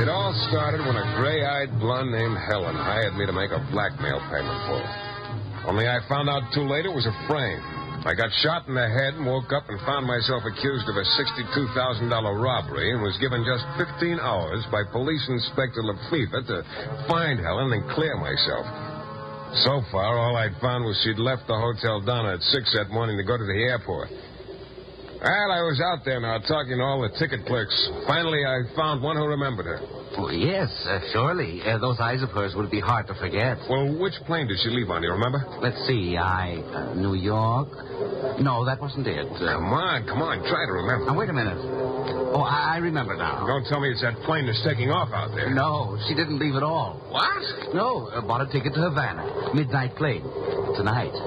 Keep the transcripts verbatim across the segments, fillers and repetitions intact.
It all started when a gray-eyed blonde named Helen hired me to make a blackmail payment for her. Only I found out too late it was a frame. I got shot in the head and woke up and found myself accused of a sixty-two thousand dollars robbery and was given just fifteen hours by Police Inspector Lefevre to find Helen and clear myself. So far, all I'd found was she'd left the Hotel Donna at six that morning to go to the airport. Well, I was out there now talking to all the ticket clerks. Finally, I found one who remembered her. Oh, yes, uh, surely. Uh, those eyes of hers would be hard to forget. Well, which plane did she leave on, do you remember? Let's see. I... Uh, New York? No, that wasn't it. Uh, come on, come on. Try to remember. Now, wait a minute. Oh, I, I remember now. Don't tell me it's that plane that's taking off out there. No, she didn't leave at all. What? No, uh, bought a ticket to Havana. Midnight plane. Tonight.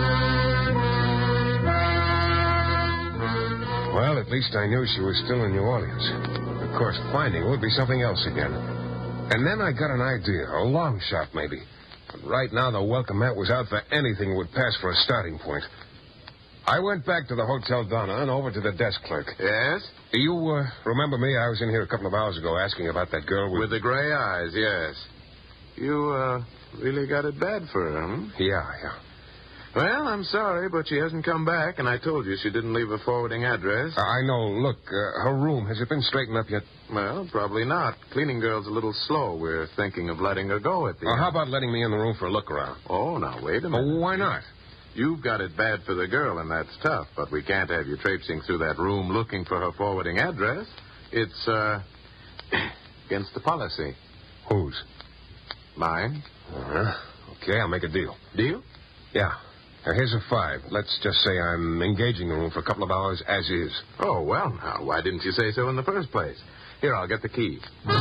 Well, at least I knew she was still in New Orleans. Of course, finding her would be something else again. And then I got an idea, a long shot maybe. But right now, the welcome mat was out for anything that would pass for a starting point. I went back to the Hotel Donna and over to the desk clerk. Yes? Do you uh, remember me? I was in here a couple of hours ago asking about that girl with... With the gray eyes, yes. You, uh, really got it bad for her, hmm? Yeah, yeah. Well, I'm sorry, but she hasn't come back, and I told you she didn't leave a forwarding address. Uh, I know. Look, uh, her room, has it been straightened up yet? Well, probably not. Cleaning girl's a little slow. We're thinking of letting her go at the uh, end. How about letting me in the room for a look around? Oh, now, wait a minute. Oh, why not? You've got it bad for the girl, and that's tough, but we can't have you traipsing through that room looking for her forwarding address. It's, uh, against the policy. Whose? Mine. Uh-huh. Okay, I'll make a deal. Deal? Yeah. Now, here's a five. Let's just say I'm engaging the room for a couple of hours as is. Oh, well, now, why didn't you say so in the first place? Here, I'll get the key.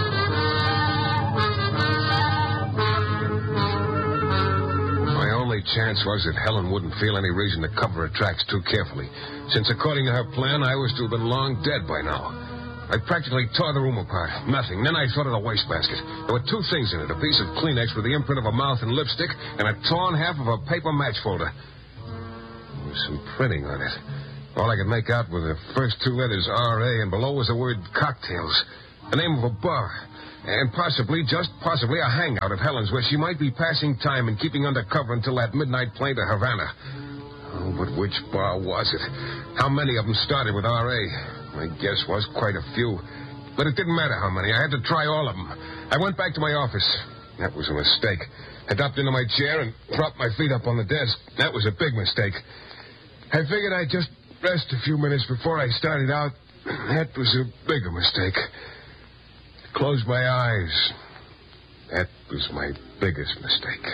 My only chance was that Helen wouldn't feel any reason to cover her tracks too carefully, since according to her plan, I was to have been long dead by now. I practically tore the room apart. Nothing. Then I thought of the wastebasket. There were two things in it, a piece of Kleenex with the imprint of a mouth and lipstick, and a torn half of a paper match folder. There was some printing on it. All I could make out were the first two letters, R A, and below was the word cocktails, the name of a bar, and possibly, just possibly, a hangout of Helen's where she might be passing time and keeping under cover until that midnight plane to Havana. Oh, but which bar was it? How many of them started with R A? My guess was quite a few. But it didn't matter how many. I had to try all of them. I went back to my office. That was a mistake. I dropped into my chair and propped my feet up on the desk. That was a big mistake. I figured I'd just rest a few minutes before I started out. That was a bigger mistake. Closed my eyes. That was my biggest mistake.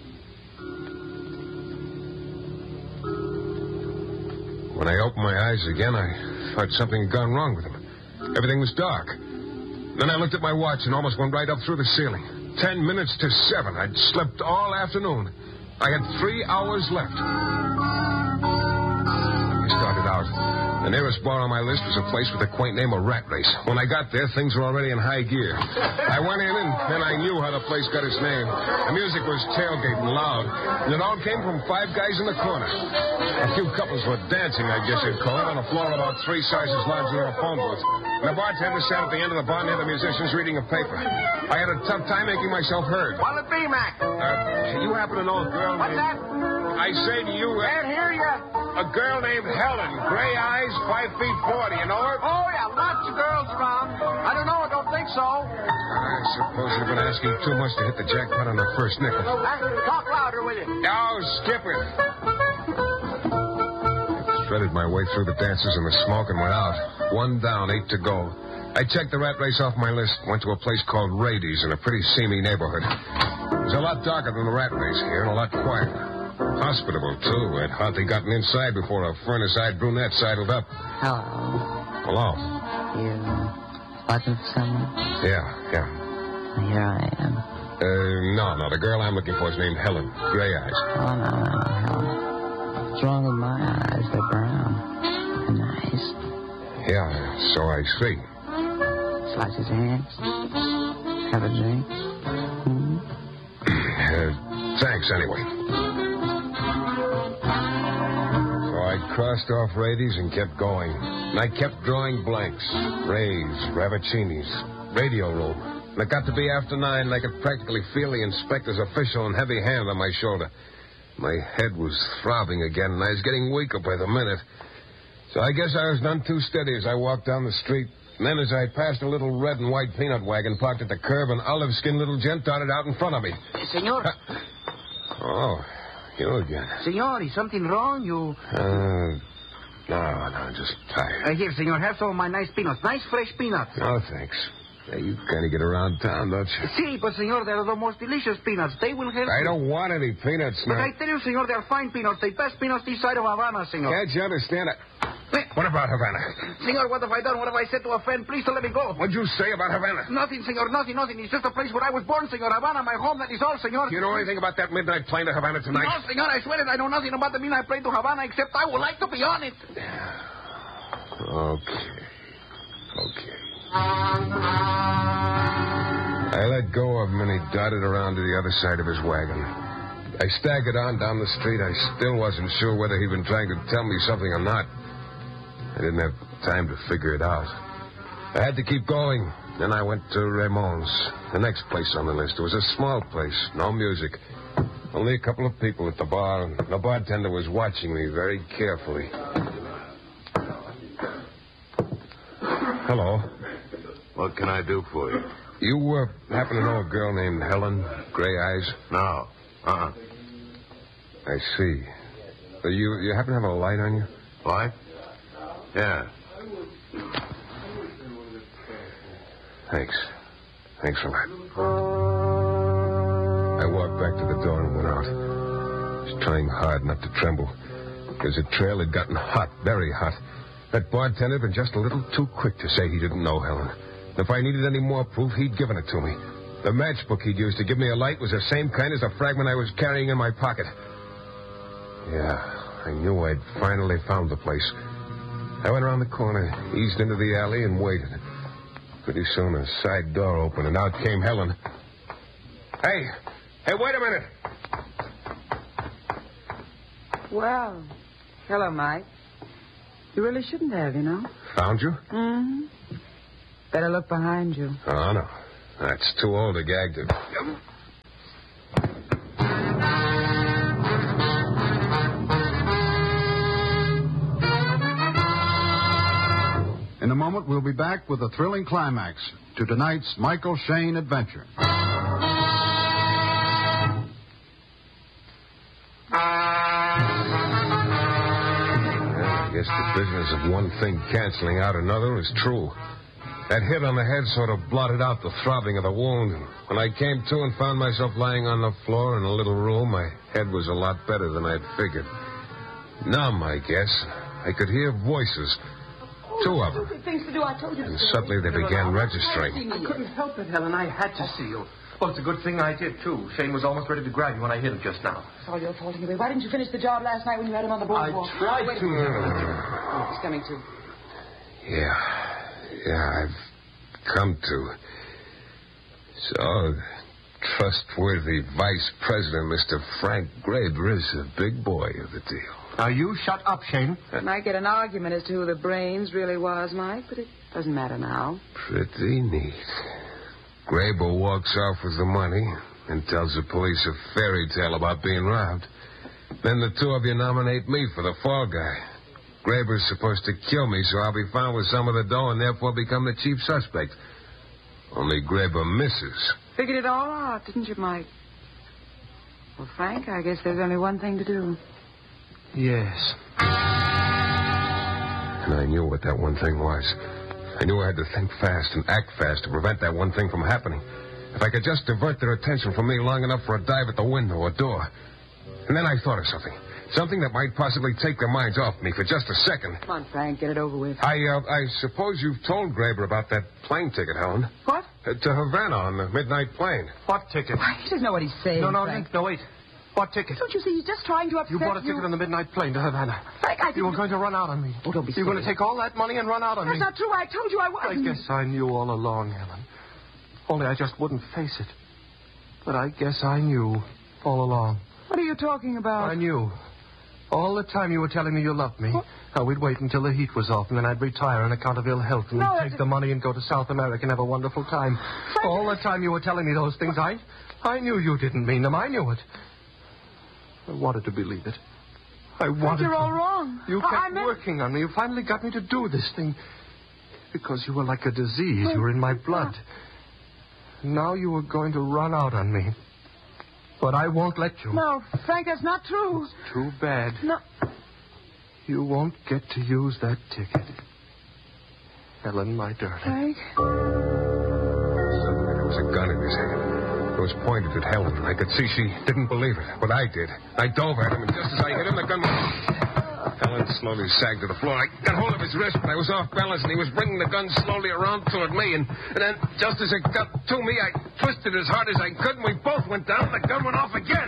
When I opened my eyes again, I thought something had gone wrong with them. Everything was dark. Then I looked at my watch and almost went right up through the ceiling. Ten minutes to seven. I'd slept all afternoon. I had three hours left. I started out. The nearest bar on my list was a place with a quaint name of Rat Race. When I got there, things were already in high gear. I went in, and then I knew how the place got its name. The music was tailgating loud, and it all came from five guys in the corner. A few couples were dancing, I guess you'd call it, on a floor about three sizes larger than a phone booth. And the bartender sat at the end of the bar near the musicians reading a paper. I had a tough time making myself heard. What'll it be, Mac? Uh, you happen to know a girl What's named... that? I say to you... Uh, Can't hear you. A girl named Helen, gray eyes, five feet forty. You know her? Oh, yeah, lots of girls around. I don't know. I don't think so. I suppose you've been asking too much to hit the jackpot on the first nickel. Uh, talk louder, will you? Oh, skip it. I threaded my way through the dances and the smoke and went out. One down, eight to go. I checked the Rat Race off my list, went to a place called Rady's in a pretty seamy neighborhood. It was a lot darker than the Rat Race here and a lot quieter. Hospitable, too. I'd hardly gotten inside before a furnace-eyed brunette sidled up. Hello. Hello. You looking for someone? Yeah, yeah. Well, here I am. Uh, no, no. The girl I'm looking for is named Helen. Gray eyes. Oh, no, no, no, Helen. What's wrong with my eyes? They're brown. They're nice. Yeah, so I see. Slice his hands. Have a drink. Hmm? uh, thanks, anyway. I crossed off Rady's and kept going. And I kept drawing blanks. Rays, Ravicini's, radio room. When it got to be after nine, and I could practically feel the inspector's official and heavy hand on my shoulder. My head was throbbing again, and I was getting weaker by the minute. So I guess I was none too steady as I walked down the street. And then as I passed a little red and white peanut wagon parked at the curb, an olive-skinned little gent darted out in front of me. Senor. Uh, oh, you again. Senor, is something wrong? You... Uh, no, no, just tired. Uh, here, senor, have some of my nice peanuts. Nice fresh peanuts. No, thanks. Hey, you kind of get around town, don't you? See, but, senor, they're the most delicious peanuts. They will help I you. don't want any peanuts But now. I tell you, senor, they're fine peanuts. The best peanuts this side of Havana, senor. Can't you understand it? What about Havana? Senor, what have I done? What have I said to offend? Please don't let me go. What'd you say about Havana? Nothing, senor, nothing, nothing. It's just a place where I was born, senor. Havana, my home, that is all, senor. Do you know anything about that midnight plane to Havana tonight? No, senor, I swear it. I know nothing about the midnight plane to Havana, except I would like to be on it. Okay. Okay. I let go of him, and he darted around to the other side of his wagon. I staggered on down the street. I still wasn't sure whether he'd been trying to tell me something or not. I didn't have time to figure it out. I had to keep going. Then I went to Ramon's, the next place on the list. It was a small place, no music. Only a couple of people at the bar, and the bartender was watching me very carefully. Hello. What can I do for you? You uh, happen to know a girl named Helen, gray eyes? No. Uh-uh. I see. Uh, you you happen to have a light on you? What? Yeah. Thanks. Thanks a lot. I walked back to the door and went out. I was trying hard not to tremble, because the trail had gotten hot, very hot. That bartender had been just a little too quick to say he didn't know Helen. If I needed any more proof, he'd given it to me. The matchbook he'd used to give me a light was the same kind as the fragment I was carrying in my pocket. Yeah, I knew I'd finally found the place. I went around the corner, eased into the alley, and waited. Pretty soon, a side door opened, and out came Helen. Hey! Hey, wait a minute! Well, hello, Mike. You really shouldn't have, you know. Found you? Mm-hmm. Better look behind you. Oh, no. That's too old a gag to... In a moment, we'll be back with a thrilling climax to tonight's Michael Shayne adventure. I guess the business of one thing canceling out another is true. That hit on the head sort of blotted out the throbbing of the wound. When I came to and found myself lying on the floor in a little room, my head was a lot better than I'd figured. Numb, I guess. I could hear voices. Two of them. Things to do. I told you. And suddenly they began registering. I couldn't help it, Helen. I had to see you. Well, it's a good thing I did, too. Shane was almost ready to grab you when I hit him just now. It's all your fault anyway. Why didn't you finish the job last night when you had him on the I boardwalk? tried Wait a to. minute. Uh, Oh, he's coming to. Yeah. Yeah, I've come to. So, trustworthy Vice President Mister Frank Graber is the big boy of the deal. Now, you shut up, Shane. We might get an argument as to who the brains really was, Mike, but it doesn't matter now. Pretty neat. Graber walks off with the money and tells the police a fairy tale about being robbed. Then the two of you nominate me for the fall guy. Graber's supposed to kill me, so I'll be found with some of the dough and therefore become the chief suspect. Only Graber misses. Figured it all out, didn't you, Mike? Well, Frank, I guess there's only one thing to do. Yes. And I knew what that one thing was. I knew I had to think fast and act fast to prevent that one thing from happening. If I could just divert their attention from me long enough for a dive at the window or door. And then I thought of something. Something that might possibly take their minds off me for just a second. Come on, Frank, get it over with. I, uh, I suppose you've told Graber about that plane ticket, Helen. What? Uh, to Havana on the midnight plane. What ticket? Why, he doesn't know what he's saying, No, no, Frank. no, wait. What ticket? Don't you see, he's just trying to upset You bought a ticket on the midnight plane to Havana. Frank, I You were didn't... going to run out on me. Oh, don't be You were going to silly. take all that money and run out on That's me. not true. I told you I I wasn't. guess I knew all along, Helen. Only I just wouldn't face it. But I guess I knew all along. What are you talking about? I knew. All the time you were telling me you loved me. How we'd wait until the heat was off, and then I'd retire on account of ill health, and No, we'd that's- take the money and go to South America and have a wonderful time. All the time you were telling me those things, I, I knew you didn't mean them. I knew it. I wanted to believe it. I wanted you're to. all wrong. You I- kept I meant- working on me. You finally got me to do this thing. Because you were like a disease. You were in my blood. Now you were going to run out on me. But I won't let you. No, Frank, that's not true. Too bad. No. You won't get to use that ticket. Helen, my darling. Frank? Suddenly there was a gun in his hand. It was pointed at Helen. I could see she didn't believe it, but I did. I dove at him, and just as I hit him, the gun went... Helen slowly sagged to the floor. I got hold of his wrist, but I was off balance, and he was bringing the gun slowly around toward me. And, and then, just as it got to me, I twisted as hard as I could, and we both went down, and the gun went off again.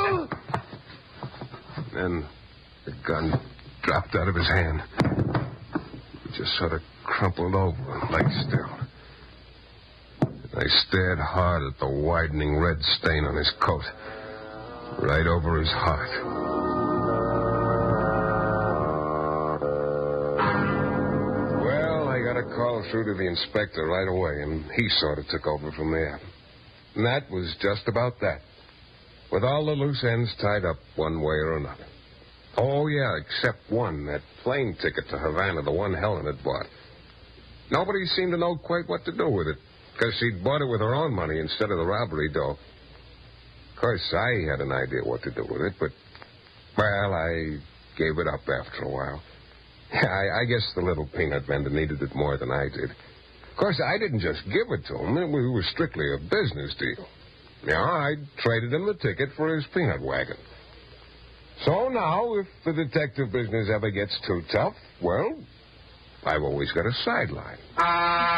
Then the gun dropped out of his hand. He just sort of crumpled over and lay still. I stared hard at the widening red stain on his coat, right over his heart. Well, I got a call through to the inspector right away, and he sort of took over from there. And that was just about that, with all the loose ends tied up one way or another. Oh, yeah, except one, that plane ticket to Havana, the one Helen had bought. Nobody seemed to know quite what to do with it, because she'd bought it with her own money instead of the robbery dough. Of course, I had an idea what to do with it, but, well, I gave it up after a while. I, I guess the little peanut vendor needed it more than I did. Of course, I didn't just give it to him. It was strictly a business deal. Yeah, I traded him the ticket for his peanut wagon. So now, if the detective business ever gets too tough, well, I've always got a sideline.